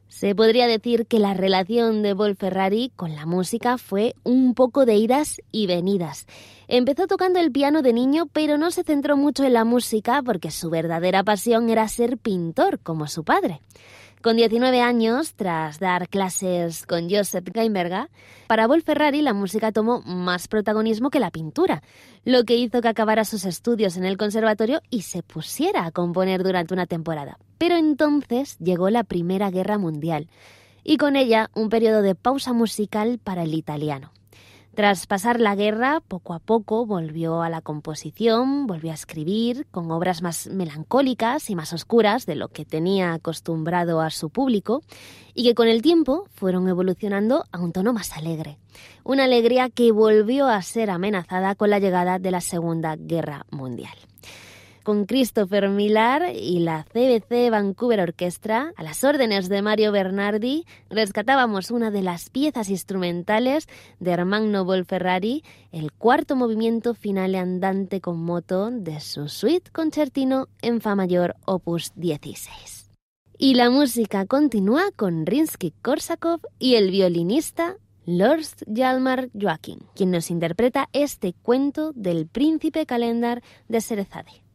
Se podría decir que la relación de Wolf Ferrari con la música fue un poco de idas y venidas. Empezó tocando el piano de niño, pero no se centró mucho en la música porque su verdadera pasión era ser pintor, como su padre. Con 19 años, tras dar clases con Joseph Gaimberga, para Wolf Ferrari la música tomó más protagonismo que la pintura, lo que hizo que acabara sus estudios en el conservatorio y se pusiera a componer durante una temporada. Pero entonces llegó la Primera Guerra Mundial y con ella un periodo de pausa musical para el italiano. Tras pasar la guerra, poco a poco volvió a la composición, volvió a escribir con obras más melancólicas y más oscuras de lo que tenía acostumbrado a su público y que con el tiempo fueron evolucionando a un tono más alegre. Una alegría que volvió a ser amenazada con la llegada de la Segunda Guerra Mundial. Con Christopher Millar y la CBC Vancouver Orchestra, a las órdenes de Mario Bernardi, rescatábamos una de las piezas instrumentales de Ermanno Wolf Ferrari, el cuarto movimiento finale andante con moto de su suite concertino en Fa mayor opus 16. Y la música continúa con Rimsky-Korsakov y el violinista Lars Hjalmar Joachim, quien nos interpreta este cuento del Príncipe Calendar de Cerezade.